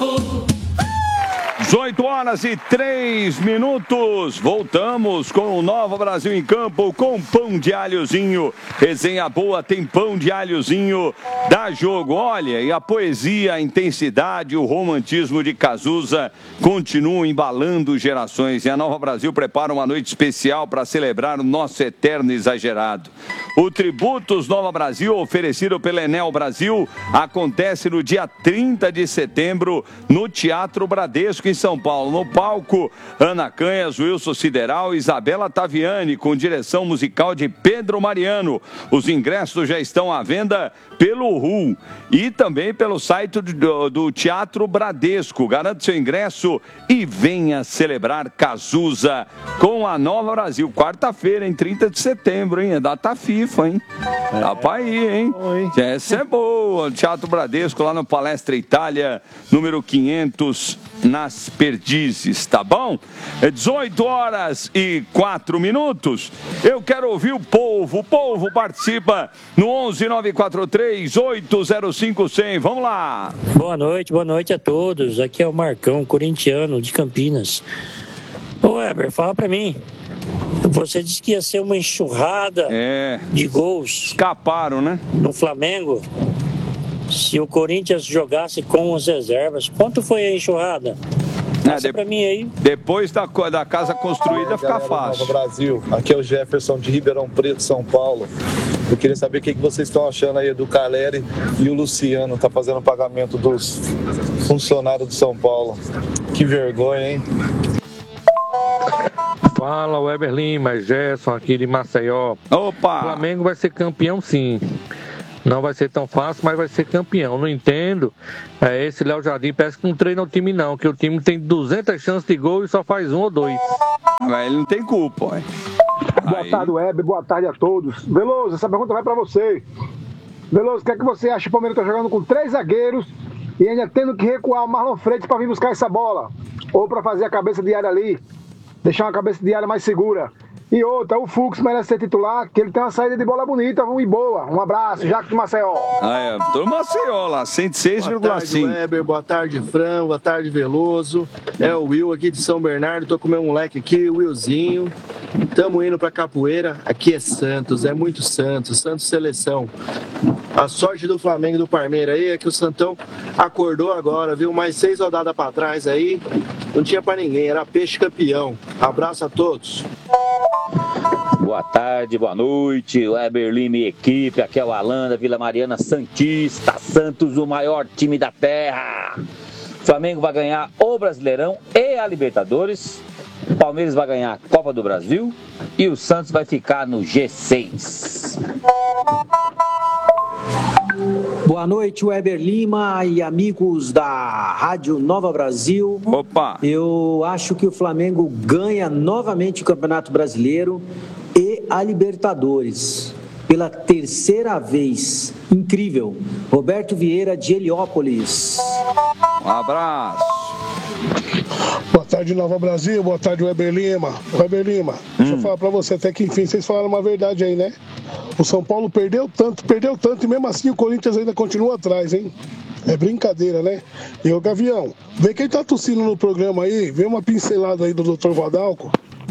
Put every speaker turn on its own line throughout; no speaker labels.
18h03. Voltamos com o Nova Brasil em Campo com pão de alhozinho. Resenha boa, tem pão de alhozinho. Dá jogo. Olha, e a poesia, a intensidade, o romantismo de Cazuza continuam embalando gerações. E a Nova Brasil prepara uma noite especial para celebrar o nosso eterno exagerado. O Tributos Nova Brasil, oferecido pela Enel Brasil, acontece no dia 30 de setembro no Teatro Bradesco, em São Paulo. No palco, Ana Canhas, Wilson Sideral e Isabela Taviani, com direção musical de Pedro Mariano. Os ingressos já estão à venda pelo RU e também pelo site do Teatro Bradesco. Garante seu ingresso e venha celebrar Cazuza com a Nova Brasil. Quarta-feira, em 30 de setembro, hein? É data FIFA, hein? Dá pra ir, hein? Essa é boa. Teatro Bradesco, lá no Palestra Itália, número 500, nas Perdizes, tá bom? É 18h04. Eu quero ouvir o povo. O povo participa no 11943-805-100. Vamos lá.
Boa noite a todos. Aqui é o Marcão, corintiano de Campinas. Ô Weber, fala pra mim. Você disse que ia ser uma enxurrada de gols.
Escaparam, né?
No Flamengo. Se o Corinthians jogasse com as reservas, quanto foi a enxurrada? Passa pra mim aí.
Depois da casa construída fica fácil.
Nova Brasil, aqui é o Jefferson de Ribeirão Preto, São Paulo. Eu queria saber o que vocês estão achando aí do Caleri e o Luciano, tá fazendo o pagamento dos funcionários do São Paulo. Que vergonha, hein?
Fala, Weber Lima, Gerson aqui de Maceió.
Opa!
O Flamengo vai ser campeão, sim. Não vai ser tão fácil, mas vai ser campeão. Não entendo. Esse Léo Jardim parece que não treina o time, não. Que o time tem 200 chances de gol e só faz 1 ou 2.
Mas ele não tem culpa, hein?
Boa tarde, Weber. Boa tarde a todos. Veloso, essa pergunta vai pra você. Veloso, o que é que você acha? O Palmeiras tá jogando com 3 zagueiros e ainda tendo que recuar o Marlon Freitas pra vir buscar essa bola. Ou pra fazer a cabeça de área ali. Deixar uma cabeça de área mais segura. E outra, o Fux merece ser titular, que ele tem uma saída de bola bonita e boa. Um abraço, Jacques do Maceió.
Do Maceió lá, 106,5.
Boa tarde, Weber, boa tarde, Fran, boa tarde, Veloso. É o Will aqui de São Bernardo, tô com meu moleque aqui, o Willzinho. Tamo indo pra Capoeira, aqui é Santos, é muito Santos seleção. A sorte do Flamengo e do Palmeiras aí é que o Santão acordou agora, viu? Mais 6 rodadas pra trás aí, não tinha pra ninguém, era peixe campeão. Abraço a todos.
Boa tarde, boa noite, Weber Lima e equipe, aqui é o Alan da Vila Mariana Santista, Santos, o maior time da terra. O Flamengo vai ganhar o Brasileirão e a Libertadores, o Palmeiras vai ganhar a Copa do Brasil e o Santos vai ficar no G6.
Boa noite, Weber Lima e amigos da Rádio Nova Brasil.
Opa!
Eu acho que o Flamengo ganha novamente o Campeonato Brasileiro e a Libertadores. Pela 3ª vez. Incrível. Roberto Vieira, de Heliópolis.
Um abraço.
Boa tarde, Nova Brasil. Boa tarde, Weber Lima. Weber Lima, deixa eu falar pra você, até que enfim, vocês falaram uma verdade aí, né? O São Paulo perdeu tanto, e mesmo assim o Corinthians ainda continua atrás, hein? É brincadeira, né? E o Gavião, vê quem tá tossindo no programa aí, vê uma pincelada aí do Dr. Vadalco.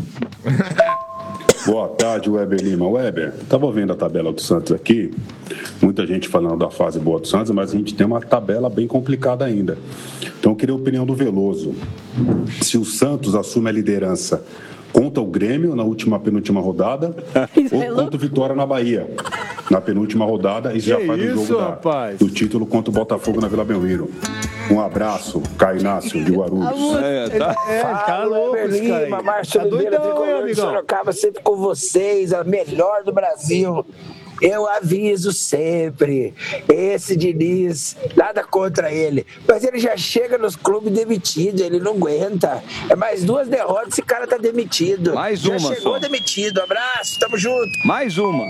Boa tarde, Weber Lima. Weber, estava vendo a tabela do Santos aqui, muita gente falando da fase boa do Santos, mas a gente tem uma tabela bem complicada ainda. Então eu queria a opinião do Veloso. Se o Santos assume a liderança contra o Grêmio na penúltima rodada ou contra o Vitória na Bahia na penúltima rodada, e já faz o jogo do título contra o Botafogo na Vila Belmiro. Um abraço, Caio Inácio, de Guarulhos.
Tá louco, Lima, Márcio Oliveira, tricolor de Sorocaba, sempre com vocês, a melhor do Brasil. Eu aviso sempre, esse Diniz, nada contra ele, mas ele já chega nos clubes demitido, ele não aguenta. É mais 2 derrotas, esse cara tá demitido.
Mais uma
já chegou
só.
Demitido, abraço, tamo junto.
Mais uma.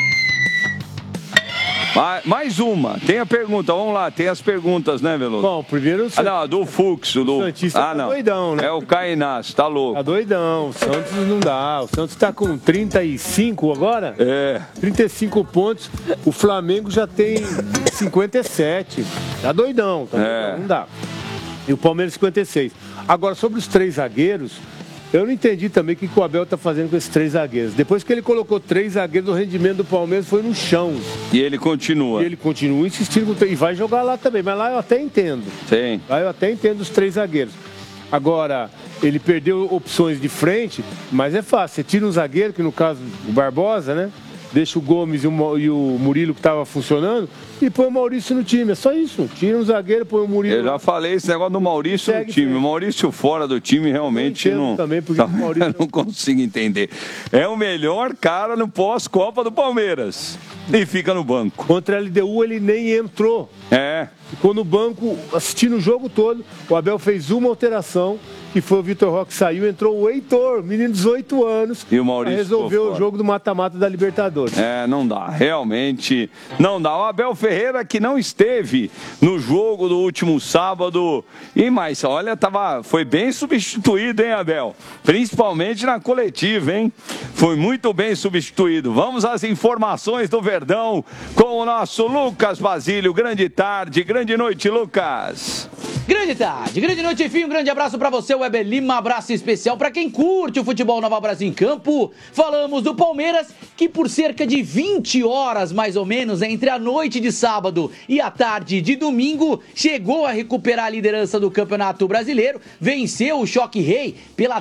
Mais uma. Tem a pergunta, vamos lá, tem as perguntas, né, Veloso?
Bom, primeiro...
não, do Fux. O
Santista tá doidão, né?
É o Caio Inácio, tá louco.
Tá doidão, o Santos não dá. O Santos tá com 35 agora? 35 pontos, o Flamengo já tem 57. Tá doidão, não dá. E o Palmeiras 56. Agora, sobre os 3 zagueiros, eu não entendi também o que o Abel tá fazendo com esses 3 zagueiros. Depois que ele colocou 3 zagueiros, o rendimento do Palmeiras foi no chão.
E ele continua.
E ele continua insistindo e vai jogar lá também. Mas lá eu até entendo.
Sim.
Lá eu até entendo os 3 zagueiros. Agora, ele perdeu opções de frente, mas é fácil. Você tira um zagueiro, que no caso o Barbosa, né? Deixa o Gomes e o Murilo que estava funcionando e põe o Maurício no time. É só isso. Tira um zagueiro, põe o Murilo.
Eu já falei esse negócio do Maurício no time. O Maurício fora do time realmente não.
Também porque o Maurício
não consigo entender. É o melhor cara no pós-Copa do Palmeiras. E fica no banco.
Contra a LDU ele nem entrou.
É.
Ficou no banco assistindo o jogo todo. O Abel fez uma alteração, que foi o Vitor Roque saiu, entrou o Heitor, menino de 18 anos.
E o Maurício
resolveu o jogo do mata-mata da Libertadores.
É, não dá. Realmente não dá. O Abel Ferreira que não esteve no jogo do último sábado. E mais, olha, foi bem substituído, hein, Abel? Principalmente na coletiva, hein? Foi muito bem substituído. Vamos às informações do Verdão com o nosso Lucas Basílio. Grande tarde, grande noite, Lucas.
Grande tarde, grande noite, enfim, um grande abraço pra você, Weber Lima, abraço especial pra quem curte o futebol Nova Brasil em campo. Falamos do Palmeiras, que por cerca de 20 horas, mais ou menos, entre a noite de sábado e a tarde de domingo, chegou a recuperar a liderança do Campeonato Brasileiro, venceu o Choque Rei pela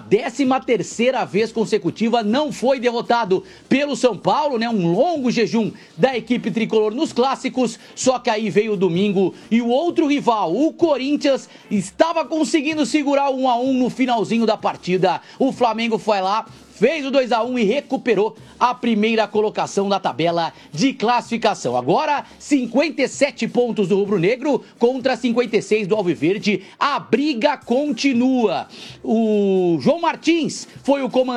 13ª vez consecutiva, não foi derrotado pelo São Paulo, né? Um longo jejum da equipe tricolor nos clássicos, só que aí veio o domingo e o outro rival, o Corinthians, estava conseguindo segurar o 1-1 no finalzinho da partida. O Flamengo foi lá, fez o 2-1 e recuperou a primeira colocação da tabela de classificação. Agora, 57 pontos do rubro-negro contra 56 do alviverde. A briga continua. O João Martins foi o comandante